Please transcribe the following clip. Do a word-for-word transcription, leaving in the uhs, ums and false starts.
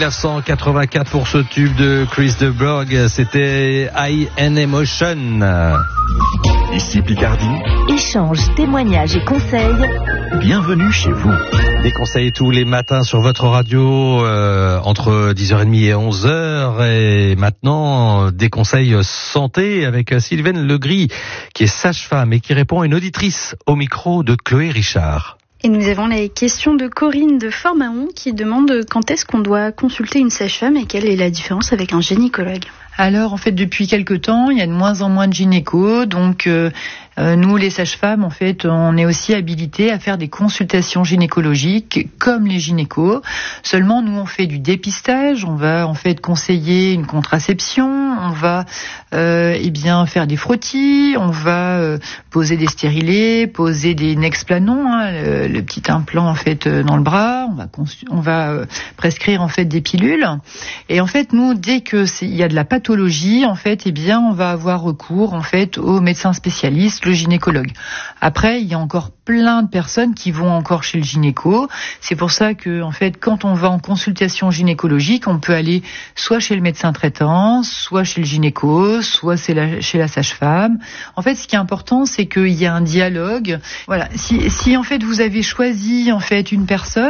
dix-neuf cent quatre-vingt-quatre pour ce tube de Chris de Burgh, c'était I Am Emotion. Ici Picardie. Échange, témoignages et conseils. Bienvenue chez vous. Des conseils tous les matins sur votre radio euh, entre dix heures trente et onze heures. Et maintenant, des conseils santé avec Sylvaine Legris, qui est sage-femme et qui répond à une auditrice au micro de Chloé Richard. Et nous avons les questions de Corinne de Fort-Mahon qui demande quand est-ce qu'on doit consulter une sage-femme et quelle est la différence avec un gynécologue. Alors en fait depuis quelque temps il y a de moins en moins de gynécos, donc euh, euh, nous les sages-femmes en fait on est aussi habilités à faire des consultations gynécologiques comme les gynécos. Seulement nous on fait du dépistage, on va en fait conseiller une contraception, on va euh, eh bien faire des frottis, on va euh, poser des stérilés, poser des Nexplanon, hein, le, le petit implant en fait euh, dans le bras, on va cons- on va euh, prescrire en fait des pilules. Et en fait nous dès que c'est, il y a de la pathologie en fait, eh bien, on va avoir recours en fait au médecin spécialiste, le gynécologue. Après, il y a encore plein de personnes qui vont encore chez le gynéco. C'est pour ça que en fait, quand on va en consultation gynécologique, on peut aller soit chez le médecin traitant, soit chez le gynéco, soit chez la, chez la sage-femme. En fait, ce qui est important, c'est qu'il y a un dialogue. Voilà. Si, si en fait vous avez choisi en fait une personne